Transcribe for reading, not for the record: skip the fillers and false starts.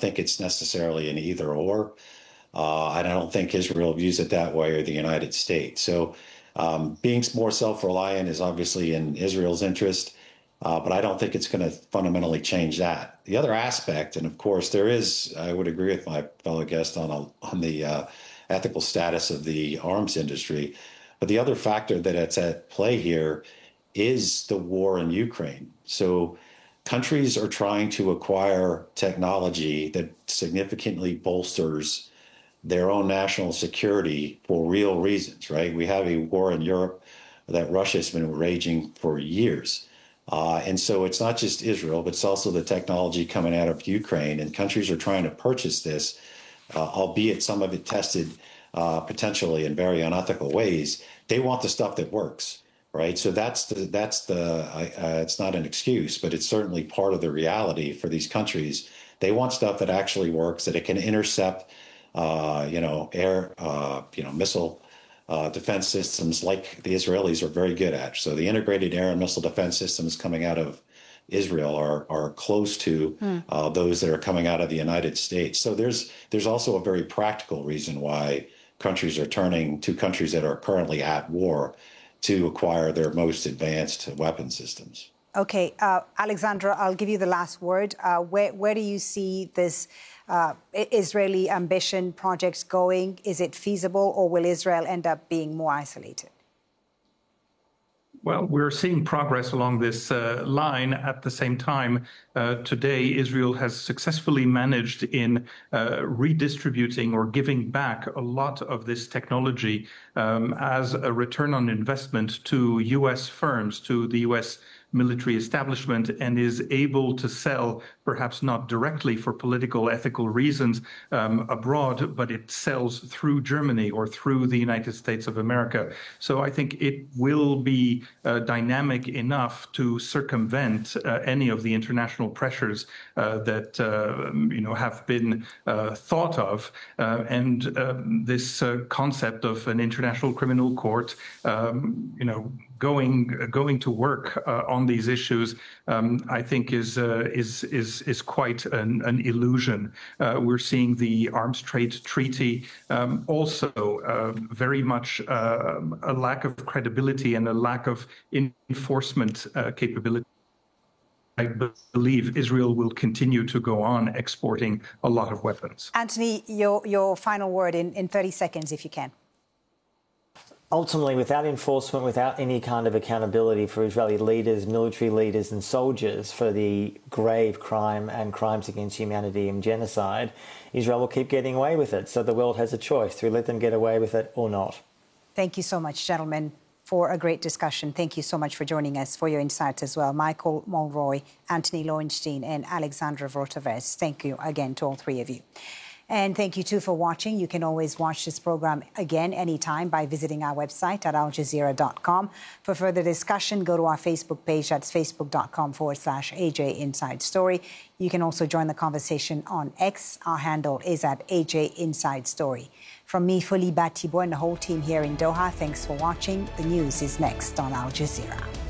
think it's necessarily an either or. And I don't think Israel views it that way, or the United States. So being more self-reliant is obviously in Israel's interest, but I don't think it's going to fundamentally change that. The other aspect, and of course there is, I would agree with my fellow guest on the ethical status of the arms industry, but the other factor that's at play here is the war in Ukraine. So countries are trying to acquire technology that significantly bolsters their own national security for real reasons, right? We have a war in Europe that Russia's been raging for years. And so it's not just Israel, but it's also the technology coming out of Ukraine. And countries are trying to purchase this, albeit some of it tested potentially in very unethical ways. They want the stuff that works, right? So it's not an excuse, but it's certainly part of the reality for these countries. They want stuff that actually works, that it can intercept air, missile defense systems like the Israelis are very good at. So the integrated air and missile defense systems coming out of Israel are close to those that are coming out of the United States. So there's also a very practical reason why countries are turning to countries that are currently at war to acquire their most advanced weapon systems. Okay, Alexandra, I'll give you the last word. Where do you see this Israeli ambition projects going? Is it feasible, or will Israel end up being more isolated? Well, we're seeing progress along this line. At the same time, today, Israel has successfully managed in redistributing or giving back a lot of this technology as a return on investment to U.S. firms, to the U.S. military establishment, and is able to sell, perhaps not directly for political, ethical reasons abroad, but it sells through Germany or through the United States of America. So I think it will be dynamic enough to circumvent any of the international pressures that have been thought of, and this concept of an international criminal court, going to work on these issues, I think is quite an illusion. We're seeing the Arms Trade Treaty also very much a lack of credibility and a lack of enforcement capability. I believe Israel will continue to go on exporting a lot of weapons. Anthony, your final word in 30 seconds, if you can. Ultimately, without enforcement, without any kind of accountability for Israeli leaders, military leaders and soldiers for the grave crime and crimes against humanity and genocide, Israel will keep getting away with it. So the world has a choice to let them get away with it or not. Thank you so much, gentlemen, for a great discussion. Thank you so much for joining us, for your insights as well. Michael Mulroy, Anthony Lowenstein and Alexandra Vorotovets. Thank you again to all three of you. And thank you, too, for watching. You can always watch this program again anytime by visiting our website at aljazeera.com. For further discussion, go to our Facebook page. That's facebook.com/AJ Inside Story. You can also join the conversation on X. Our handle is at AJ Inside Story. From me, Foli Batibo, and the whole team here in Doha, thanks for watching. The news is next on Al Jazeera.